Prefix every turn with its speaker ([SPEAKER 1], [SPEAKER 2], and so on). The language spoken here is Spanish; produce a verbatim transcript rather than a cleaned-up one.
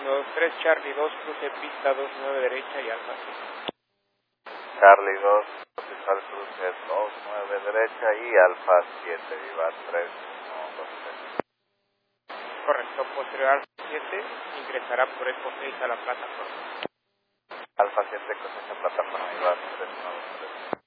[SPEAKER 1] uno dos tres, Charlie dos, cruce pista dos nueve derecha y Alfa siete.
[SPEAKER 2] Charlie dos, oficial cruce dos nueve derecha y Alfa siete, viva tres uno dos tres.
[SPEAKER 1] Correcto, posterior Alfa siete, ingresará por Eco seis a la plataforma.
[SPEAKER 2] Alfa siete, cosecha plataforma, viva tres uno dos tres.